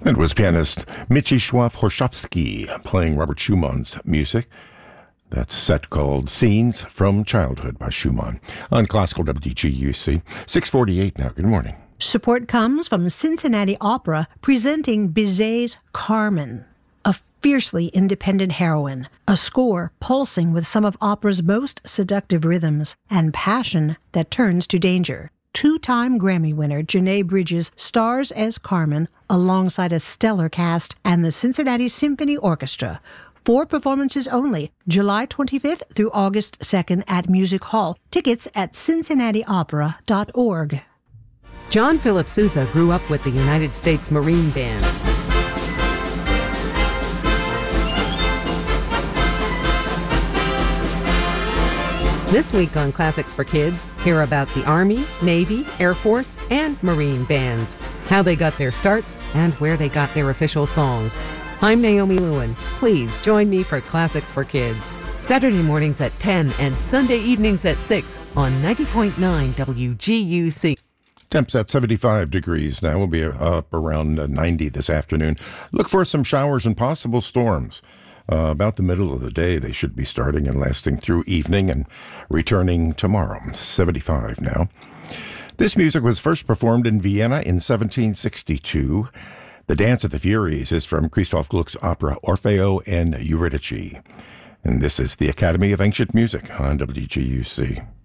It was pianist Mieczysław Horszowski playing Robert Schumann's music. That's set called Scenes from Childhood by Schumann on Classical WGUC. 6:48 now. Good morning. Support comes from Cincinnati Opera presenting Bizet's Carmen, a fiercely independent heroine, a score pulsing with some of opera's most seductive rhythms and passion that turns to danger. Two-time Grammy winner Janae Bridges stars as Carmen alongside a stellar cast and the Cincinnati Symphony Orchestra. 4 performances only, July 25th through August 2nd at Music Hall. Tickets at cincinnatiopera.org. John Philip Sousa grew up with the United States Marine Band. This week on Classics for Kids, hear about the Army, Navy, Air Force, and Marine bands, how they got their starts, and where they got their official songs. I'm Naomi Lewin. Please join me for Classics for Kids, Saturday mornings at 10 and Sunday evenings at 6 on 90.9 WGUC. Temps at 75 degrees now. We'll be up around 90 this afternoon. Look for some showers and possible storms. About the middle of the day, they should be starting and lasting through evening and returning tomorrow. 75 now. This music was first performed in Vienna in 1762. The Dance of the Furies is from Christoph Gluck's opera Orfeo and Eurydice. And this is the Academy of Ancient Music on WGUC.